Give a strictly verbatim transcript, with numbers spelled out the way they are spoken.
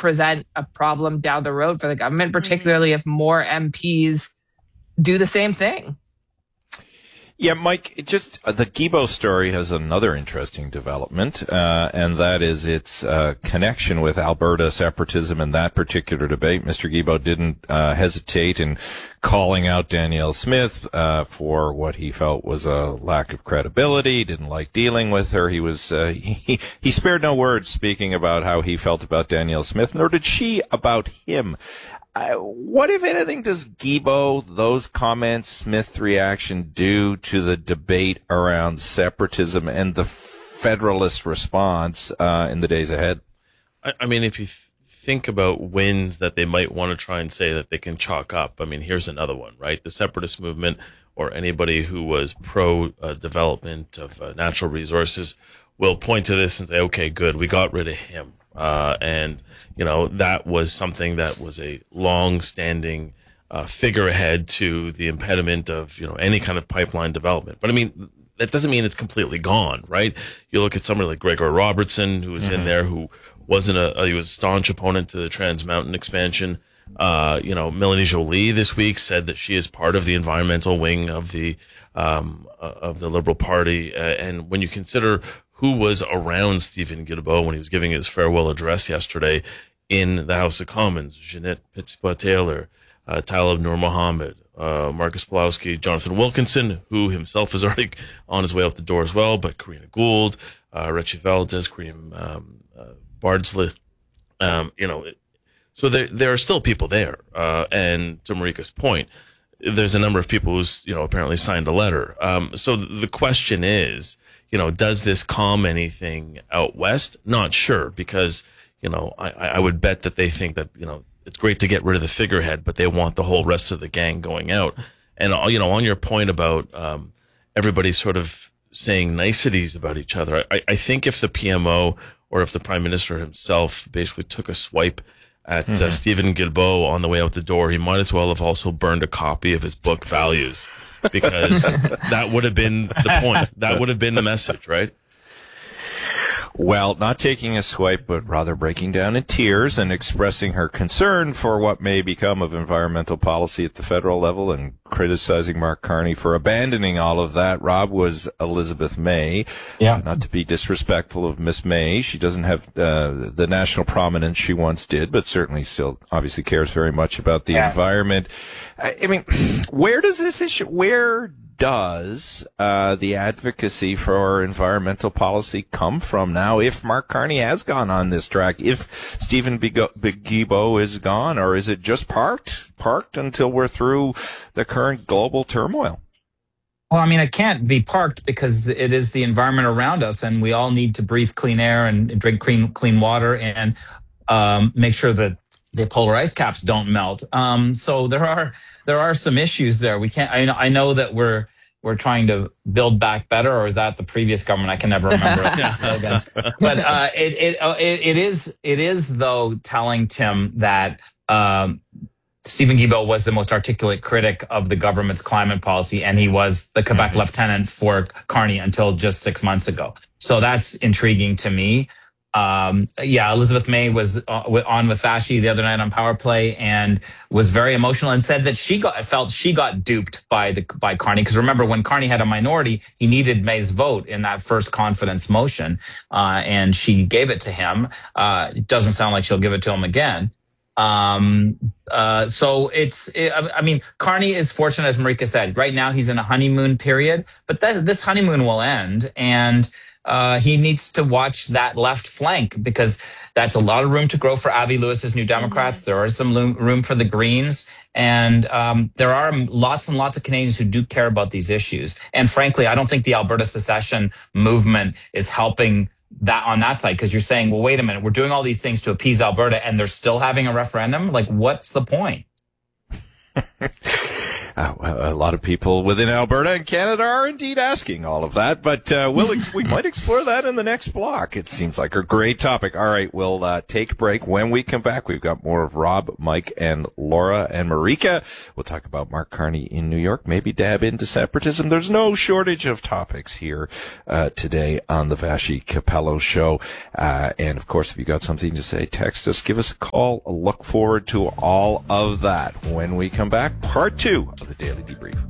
present a problem down the road for the government, particularly if more M Ps do the same thing. Yeah, Mike, it just uh, the Guilbeault story has another interesting development, uh, and that is its uh, connection with Alberta separatism in that particular debate. Mister Guilbeault didn't uh, hesitate in calling out Danielle Smith uh, for what he felt was a lack of credibility. He didn't like dealing with her. He was uh, he he spared no words speaking about how he felt about Danielle Smith, nor did she about him. Uh, what, if anything, does Guilbeault, those comments, Smith's reaction do to the debate around separatism and the Federalist response uh, in the days ahead? I, I mean, if you th- think about wins that they might want to try and say that they can chalk up, I mean, here's another one, right? The separatist movement, or anybody who was pro-development uh, of uh, natural resources, will point to this and say, okay, good, we got rid of him. Uh, and, you know, that was something that was a long-standing uh, figurehead to the impediment of, you know, any kind of pipeline development. But, I mean, that doesn't mean it's completely gone, right? You look at somebody like Gregor Robertson, who was mm-hmm. in there, who wasn't a, he was a staunch opponent to the Trans Mountain expansion. Uh, you know, Melanie Joly this week said that she is part of the environmental wing of the, um, uh, of the Liberal Party. Uh, and when you consider who was around Stephen Guilbeault when he was giving his farewell address yesterday in the House of Commons, Jeanette Petitpas-Taylor, uh, Talib Nur Mohammed, uh, Marcus Pulowski, Jonathan Wilkinson, who himself is already on his way out the door as well, but Karina Gould, uh, Rechi Valdez, Kareem um, uh, Bardsley, um, you know, it, so there, there are still people there. Uh, and to Marika's point, there's a number of people who's, you know, apparently signed a letter. Um, so the question is, you know, does this calm anything out west? Not sure, because, you know, I, I would bet that they think that, you know, it's great to get rid of the figurehead, but they want the whole rest of the gang going out. And, you know, on your point about um, everybody sort of saying niceties about each other, I, I think if the P M O or if the Prime Minister himself basically took a swipe at mm-hmm. uh, Stephen Guilbeault on the way out the door, he might as well have also burned a copy of his book Values. Because that would have been the point. That would have been the message, right? Well, not taking a swipe, but rather breaking down in tears and expressing her concern for what may become of environmental policy at the federal level and criticizing Mark Carney for abandoning all of that. Rob, was Elizabeth May. Yeah. Uh, not to be disrespectful of Miss May. She doesn't have uh, the national prominence she once did, but certainly still obviously cares very much about the yeah. environment. I, I mean, where does this issue, where does uh, the advocacy for environmental policy come from now if Mark Carney has gone on this track, if Stephen Guilbeault is gone, or is it just parked, parked until we're through the current global turmoil? Well, I mean, it can't be parked because it is the environment around us, and we all need to breathe clean air and drink clean, clean water and um, make sure that the polar ice caps don't melt. Um, so there are there are some issues there. We can't. I know, I know that we're we're trying to build back better, or is that the previous government? I can never remember the slogans. But uh, it, it it it is it is though telling Tim that um, Stephen Guilbeault was the most articulate critic of the government's climate policy, and he was the Quebec mm-hmm. lieutenant for Carney until just six months ago. So that's intriguing to me. Um, yeah, Elizabeth May was on with Vashi the other night on Power Play and was very emotional and said that she got felt she got duped by the by Carney, because remember when Carney had a minority, he needed May's vote in that first confidence motion, uh, and she gave it to him. Uh, it doesn't sound like she'll give it to him again. Um, uh, so it's, it, I mean, Carney is fortunate, as Marika said. Right now he's in a honeymoon period, but that, this honeymoon will end, and Uh, he needs to watch that left flank, because that's a lot of room to grow for Avi Lewis's New Democrats. Mm-hmm. There is some room for the Greens. And um, there are lots and lots of Canadians who do care about these issues. And frankly, I don't think the Alberta secession movement is helping that on that side, because you're saying, well, wait a minute, we're doing all these things to appease Alberta and they're still having a referendum? Like, what's the point? Uh, a lot of people within Alberta and Canada are indeed asking all of that, but uh, we'll, we might explore that in the next block. It seems like a great topic. All right, we'll uh, take a break. When we come back, we've got more of Rob, Mike, and Laura and Marika. We'll talk about Mark Carney in New York, maybe dab into separatism. There's no shortage of topics here uh, today on the Vassy Capello Show. Uh, and, of course, if you got something to say, text us, give us a call. I'll look forward to all of that when we come back. Part two of the Daily Debrief.